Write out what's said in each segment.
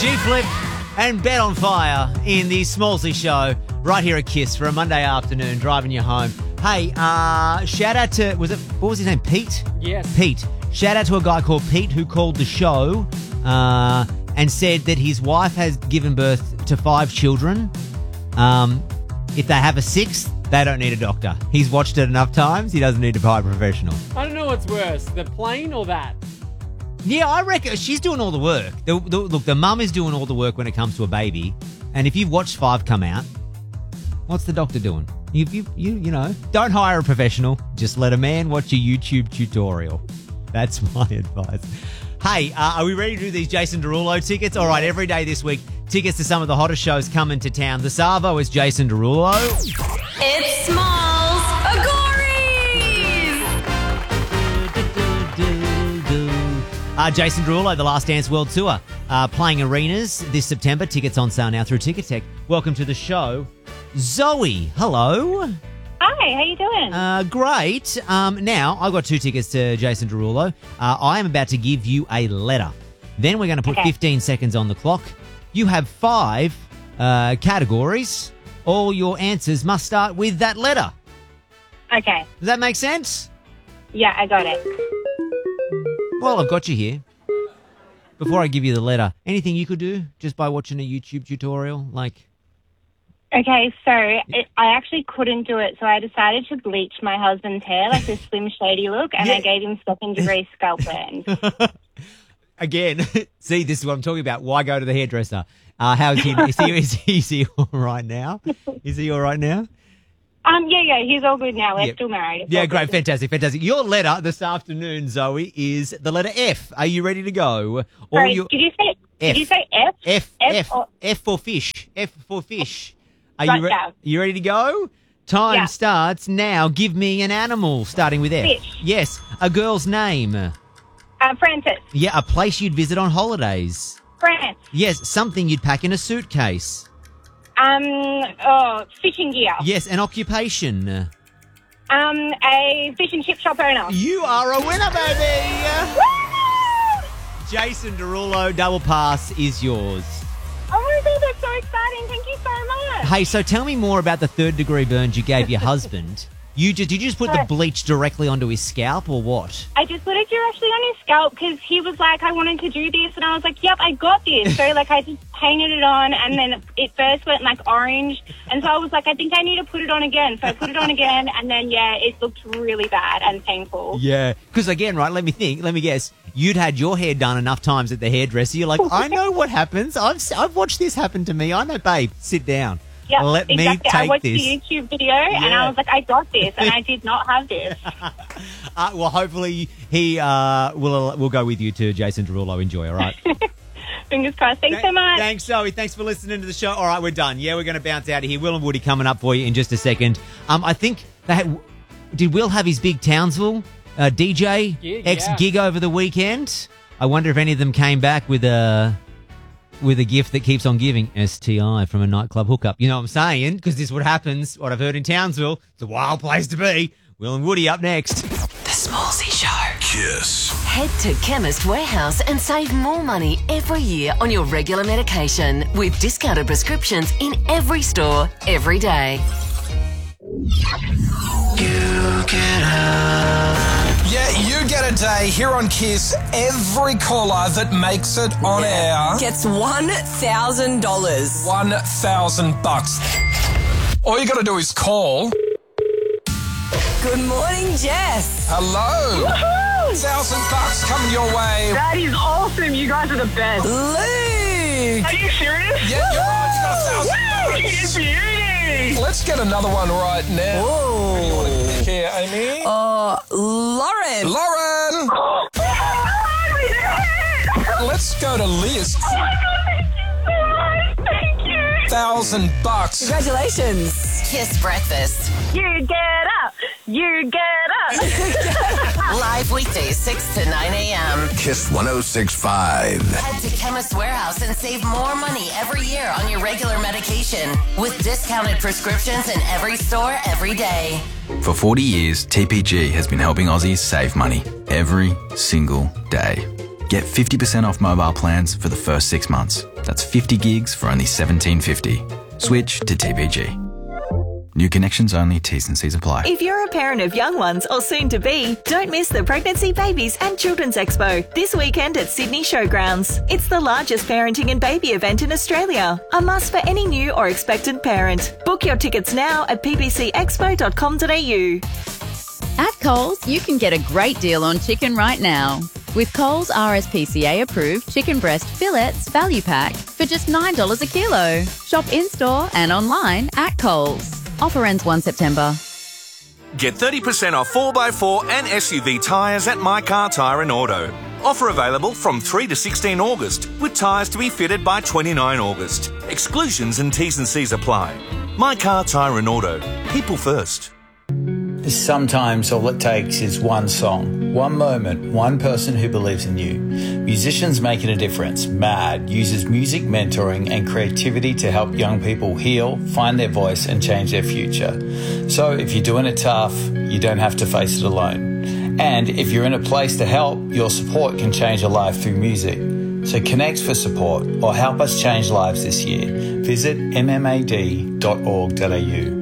G-Flip and Bet on Fire in the Smallsy Show right here at KISS for a Monday afternoon, driving you home. Hey, shout out to, what was his name, Pete? Yes. Pete. Shout out to a guy called Pete who called the show and said that his wife has given birth to 5 children. If they have a 6th, they don't need a doctor. He's watched it enough times, he doesn't need to hire a professional. I don't know what's worse, the plane or that? Yeah, I reckon she's doing all the work. Look, the mum is doing all the work when it comes to a baby. And if you've watched 5 come out, what's the doctor doing? You know, don't hire a professional. Just let a man watch a YouTube tutorial. That's my advice. Hey, are we ready to do these Jason Derulo tickets? All right, every day this week, tickets to some of the hottest shows coming to town. The Savo is Jason Derulo. It's Smalls Agories! Jason Derulo, The Last Dance World Tour, playing arenas this September. Tickets on sale now through Ticketek. Welcome to the show. Zoe, hello. Hi, how you doing? Great. Now, I've got 2 tickets to Jason Derulo. I am about to give you a letter. Then we're going to put 15 seconds on the clock. You have 5 categories. All your answers must start with that letter. Okay. Does that make sense? Yeah, I got it. Well, I've got you here. Before I give you the letter, anything you could do just by watching a YouTube tutorial? Like... Okay, so I actually couldn't do it, so I decided to bleach my husband's hair, like this Slim Shady look, and I gave him 2nd-degree scalp burns. Again, see, this is what I'm talking about. Why go to the hairdresser? How is he? Is he all right now? Is he all right now? Yeah, he's all good now. We're still married. Yeah, great, fantastic. Your letter this afternoon, Zoe, is the letter F. Are you ready to go? Sorry, did you say F? F for fish. F for fish. Are Gotcha. you ready to go? Time starts now. Give me an animal starting with F. Fish. Yes. A girl's name. Francis. Yeah, a place you'd visit on holidays. France. Yes, something you'd pack in a suitcase. Fishing gear. Yes, an occupation. A fish and chip shop owner. You are a winner, baby! Woo! Jason Derulo, double pass is yours. Oh my God, that's so exciting. Thank you so much. Hey, so tell me more about the 3rd-degree burns you gave your husband. Did you just put the bleach directly onto his scalp or what? I just put it directly on his scalp because he was like, I wanted to do this. And I was like, yep, I got this. So, I just painted it on and then it first went, orange. And so I was like, I think I need to put it on again. So I put it on again and then, it looked really bad and painful. Yeah. Because, again, right, let me guess. You'd had your hair done enough times at the hairdresser. You're like, I know what happens. I've watched this happen to me. I know, babe. Sit down. Yeah, Let me exactly. take I watched this. the YouTube video and I was like, I got this, and I did not have this. Well, hopefully he will go with you to Jason Derulo. Enjoy, all right? Fingers crossed. Thanks so much. Thanks, Zoe. Thanks for listening to the show. All right, we're done. Yeah, we're going to bounce out of here. Will and Woody coming up for you in just a second. I think did Will have his big Townsville DJ gig over the weekend? I wonder if any of them came back with a gift that keeps on giving, STI from a nightclub hookup. You know what I'm saying? Because this is what happens, what I've heard in Townsville. It's a wild place to be. Will and Woody up next. The Smallsy Show. KISS. Head to Chemist Warehouse and save more money every year on your regular medication with discounted prescriptions in every store, every day. Yeah, you get a day here on KISS. Every caller that makes it on air gets $1,000. $1,000. All you got to do is call. Good morning, Jess. Hello. Woohoo! $1,000 coming your way. That is awesome. You guys are the best. Luke. Are you serious? Yeah, you're right. You got $1,000. It's beauty. Let's get another one right now. Whoa. Who do you want to pick here, Amy? Lauren. Lauren. Oh, we did it. Let's go to Liz. Oh my God, thank you so much. Thank you. $1,000. Congratulations. KISS Breakfast. You get up. You get up. Live weekdays 6 to 9 a.m. KISS 106.5. Head to Chemist Warehouse and save more money every year on your regular medication with discounted prescriptions in every store, every day. For 40 years, TPG has been helping Aussies save money every single day. Get 50% off mobile plans for the first 6 months. That's 50 gigs for only $17.50. Switch to TPG. New connections only, T's and C's apply. If you're a parent of young ones or soon to be, don't miss the Pregnancy, Babies and Children's Expo this weekend at Sydney Showgrounds. It's the largest parenting and baby event in Australia. A must for any new or expectant parent. Book your tickets now at ppcexpo.com.au. At Coles, you can get a great deal on chicken right now. With Coles RSPCA approved chicken breast fillets value pack for just $9 a kilo. Shop in-store and online at Coles. Offer ends 1 September. Get 30% off 4x4 and SUV tyres at My Car Tyre and Auto. Offer available from 3 to 16 August, with tyres to be fitted by 29 August. Exclusions and T's and C's apply. My Car Tyre and Auto. People first. Sometimes all it takes is one song, one moment, one person who believes in you. Musicians Making a Difference, MAD, uses music mentoring and creativity to help young people heal, find their voice and change their future. So if you're doing it tough, you don't have to face it alone. And if you're in a place to help, your support can change a life through music. So connect for support or help us change lives this year. Visit mmad.org.au.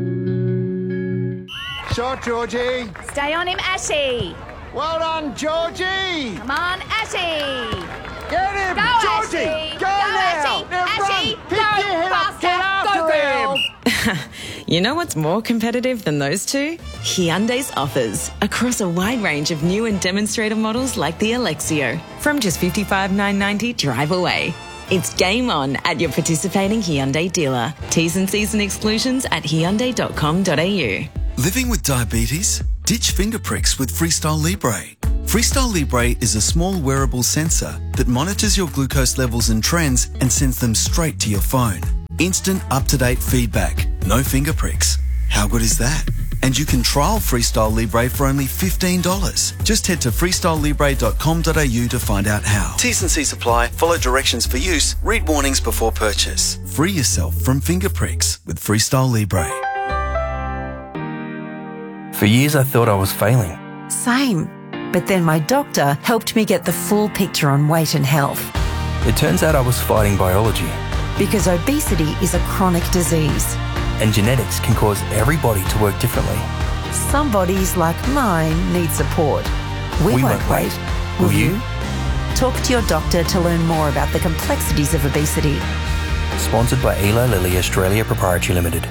Shot, Georgie. Stay on him, Ashy. Well done, Georgie. Come on, Ashy. Get him, Go, Georgie. Ashy. Go now. Ashy. Ashy. Run. Pick your head up. Get after him. You know what's more competitive than those two? Hyundai's offers across a wide range of new and demonstrator models like the Alexio. From just $55,990 drive away. It's game on at your participating Hyundai dealer. T's and C's and exclusions at hyundai.com.au. Living with diabetes? Ditch finger pricks with Freestyle Libre. Freestyle Libre is a small wearable sensor that monitors your glucose levels and trends and sends them straight to your phone. Instant, up-to-date feedback. No finger pricks. How good is that? And you can trial Freestyle Libre for only $15. Just head to freestylelibre.com.au to find out how. T's and C's apply. Follow directions for use. Read warnings before purchase. Free yourself from finger pricks with Freestyle Libre. For years I thought I was failing. Same. But then my doctor helped me get the full picture on weight and health. It turns out I was fighting biology. Because obesity is a chronic disease. And genetics can cause every body to work differently. Some bodies, like mine, need support. We won't wait. Will you? Talk to your doctor to learn more about the complexities of obesity. Sponsored by Eli Lilly Australia Proprietary Limited.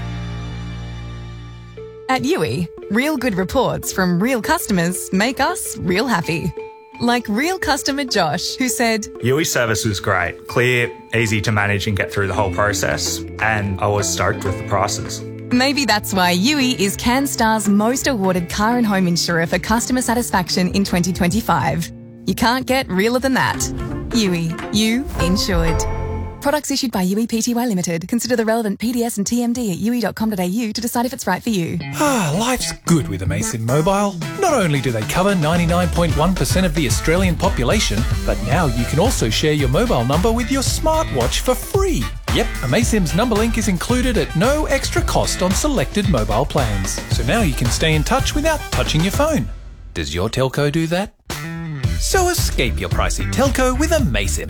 At Yui, real good reports from real customers make us real happy. Like real customer Josh, who said, Yui service was great, clear, easy to manage and get through the whole process, and I was stoked with the prices. Maybe that's why Yui is CanStar's most awarded car and home insurer for customer satisfaction in 2025. You can't get realer than that. Yui, you insured. Products issued by Yui Pty Limited. Consider the relevant PDS and TMD at yui.com.au to decide if it's right for you. Life's good with Amaysim Mobile. Not only do they cover 99.1% of the Australian population, but now you can also share your mobile number with your smartwatch for free. Yep, Amaysim's number link is included at no extra cost on selected mobile plans. So now you can stay in touch without touching your phone. Does your telco do that? So escape your pricey telco with Amaysim.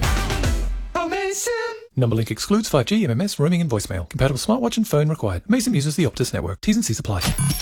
Number link excludes 5G, MMS, roaming and voicemail. Compatible smartwatch and phone required. Amaysim uses the Optus network. T's and C's apply.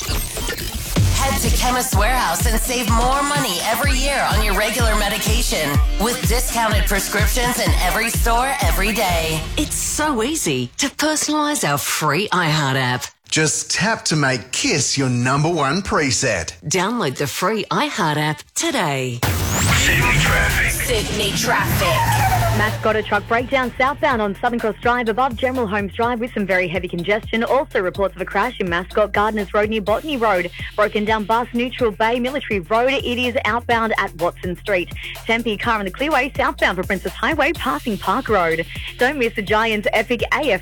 Head to Chemist Warehouse and save more money every year on your regular medication with discounted prescriptions in every store every day. It's so easy to personalise our free iHeart app. Just tap to make Kiss your #1 preset. Download the free iHeart app today. Sydney traffic. Sydney traffic. Matt's got a truck breakdown southbound on Southern Cross Drive above General Holmes Drive with some very heavy congestion. Also reports of a crash in Mascot Gardeners Road near Botany Road. Broken down bus, Neutral Bay, Military Road. It is outbound at Watson Street. Tempe car on the Clearway southbound for Princess Highway passing Park Road. Don't miss the Giants epic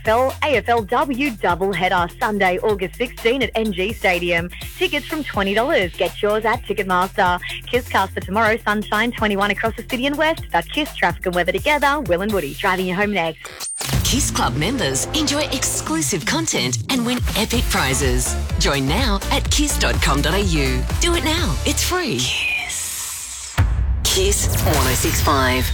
AFLW doubleheader Sunday, August 16 at NG Stadium. Tickets from $20. Get yours at Ticketmaster. Kisscast for tomorrow, sunshine 21 across the city and west. That Kiss traffic and weather together. Will and Woody driving you home next. Kiss Club members enjoy exclusive content and win epic prizes. Join now at kiss.com.au. Do it now. It's free. Kiss. Kiss 106.5.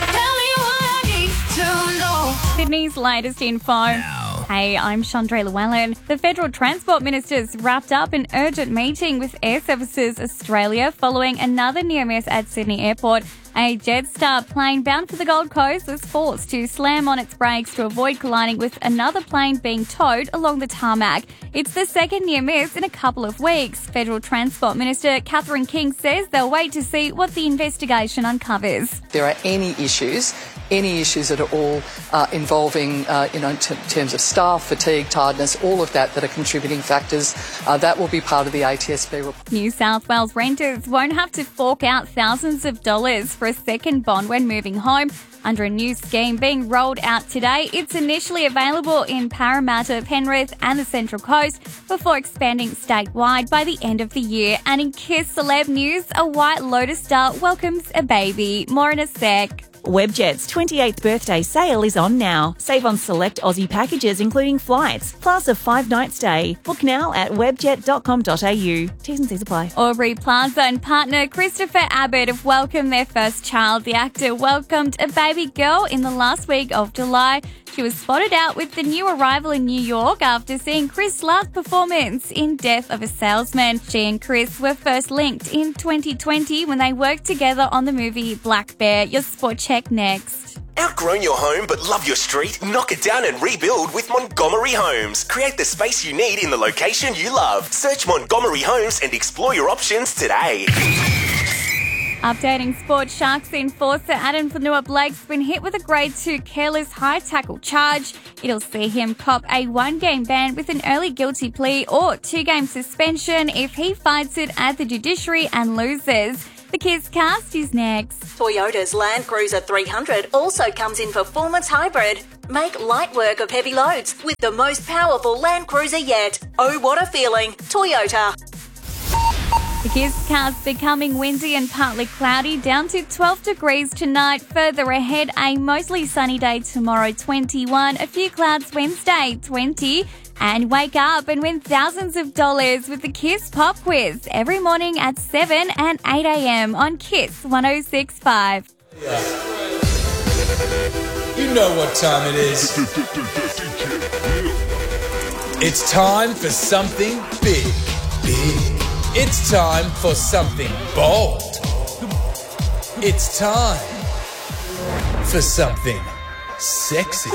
Sydney's latest info. Hey, I'm Chandra Llewellyn. The Federal Transport Minister's wrapped up an urgent meeting with Air Services Australia following another near miss at Sydney Airport. A Jetstar plane bound for the Gold Coast was forced to slam on its brakes to avoid colliding with another plane being towed along the tarmac. It's the second near miss in a couple of weeks. Federal Transport Minister Catherine King says they'll wait to see what the investigation uncovers. There are any issues that are all involving, in terms of staff, fatigue, tiredness, all of that are contributing factors. That will be part of the ATSB report. New South Wales renters won't have to fork out thousands of dollars for a second bond when moving home. Under a new scheme being rolled out today, it's initially available in Parramatta, Penrith and the Central Coast before expanding statewide by the end of the year. And in Kiss Celeb News, a White Lotus star welcomes a baby. More in a sec. Webjet's 28th birthday sale is on now. Save on select Aussie packages including flights, plus a 5-night stay. Book now at webjet.com.au. T's and C's apply. Aubrey Plaza and partner Christopher Abbott have welcomed their first child. The actor welcomed a baby girl in the last week of July. She was spotted out with the new arrival in New York after seeing Chris' last performance in Death of a Salesman. She and Chris were first linked in 2020 when they worked together on the movie Black Bear. Your sport check next. Outgrown your home but love your street? Knock it down and rebuild with Montgomery Homes. Create the space you need in the location you love. Search Montgomery Homes and explore your options today. Updating sports, Sharks enforcer Adam Fanua-Blake's been hit with a Grade 2 careless high tackle charge. It'll see him cop a 1-game ban with an early guilty plea or 2-game suspension if he fights it at the judiciary and loses. The Kiss Cast is next. Toyota's Land Cruiser 300 also comes in Performance Hybrid. Make light work of heavy loads with the most powerful Land Cruiser yet. Oh, what a feeling. Toyota. The Kiss Cast becoming windy and partly cloudy, down to 12 degrees tonight. Further ahead, a mostly sunny day tomorrow, 21. A few clouds Wednesday, 20. And wake up and win thousands of dollars with the Kiss Pop Quiz every morning at 7 and 8 a.m. on Kiss 106.5. You know what time it is. It's time for something big. It's time for something bold. It's time for something sexy.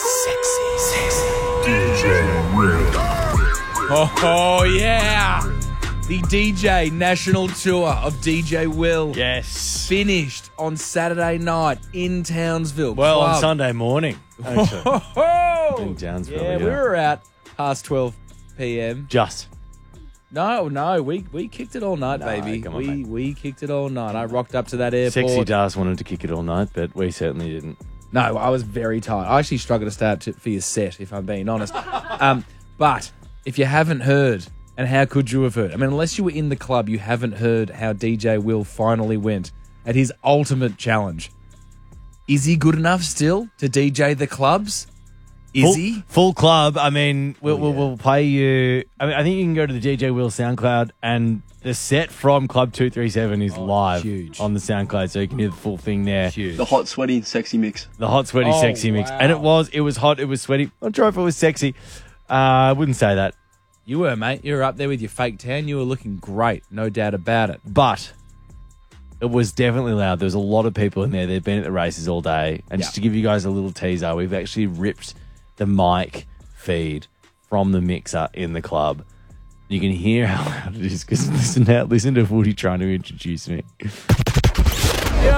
DJ Will. Oh, yeah. The DJ National Tour of DJ Will. Yes. Finished on Saturday night in Townsville. Well, Club. on Sunday morning, actually. In Townsville. Yeah, we were out past 12 p.m. Just. No, we kicked it all night, baby. Come on, we kicked it all night. I rocked up to that airport. Sexy Dars wanted to kick it all night, but we certainly didn't. No, I was very tired. I actually struggled to stay up for your set, if I'm being honest. But if you haven't heard, and how could you have heard? I mean, unless you were in the club, you haven't heard how DJ Will finally went at his ultimate challenge. Is he good enough still to DJ the clubs? Is he? Full club. I mean, we'll play you. I mean, I think you can go to the DJ Will SoundCloud, and the set from Club 237 is live on the SoundCloud, so you can hear the full thing there. Huge. The hot, sweaty, sexy mix. The hot, sweaty, sexy mix. And it was hot, it was sweaty. I'm not sure if it was sexy. I wouldn't say that. You were, mate. You were up there with your fake tan. You were looking great, no doubt about it. But it was definitely loud. There was a lot of people in there. They've been at the races all day. And just to give you guys a little teaser, we've actually ripped the mic feed from the mixer in the club. You can hear how loud it is because listen to Woody trying to introduce me.